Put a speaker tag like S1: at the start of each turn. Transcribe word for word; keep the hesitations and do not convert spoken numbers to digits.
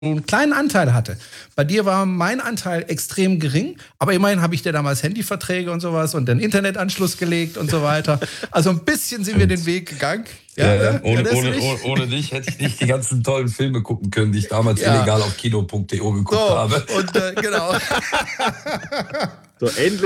S1: einen kleinen Anteil hatte. Bei dir war mein Anteil extrem gering, aber immerhin habe ich dir damals Handyverträge und sowas und den Internetanschluss gelegt und so weiter. Also ein bisschen sind wir den Weg gegangen.
S2: Ja, ja, ja. Ohne, ohne, ohne, ohne dich hätte ich nicht die ganzen tollen Filme gucken können, die ich damals ja. illegal auf kino punkt de geguckt
S1: so,
S2: habe.
S1: Und äh, genau.
S3: So, endlich.